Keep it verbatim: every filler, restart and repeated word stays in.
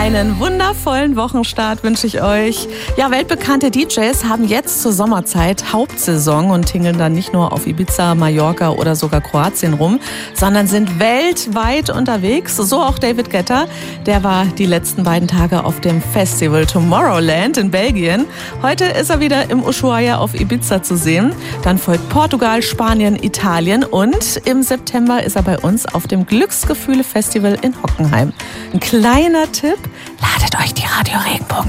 Einen wundervollen Wochenstart wünsche ich euch. Ja, weltbekannte D Js haben jetzt zur Sommerzeit Hauptsaison und tingeln dann nicht nur auf Ibiza, Mallorca oder sogar Kroatien rum, sondern sind weltweit unterwegs. So auch David Guetta. Der war die letzten beiden Tage auf dem Festival Tomorrowland in Belgien. Heute ist er wieder im Ushuaia auf Ibiza zu sehen. Dann folgt Portugal, Spanien, Italien und im September ist er bei uns auf dem Glücksgefühle-Festival in Hockenheim. Ein kleiner Tipp: Ladet euch die Radio Regenbogen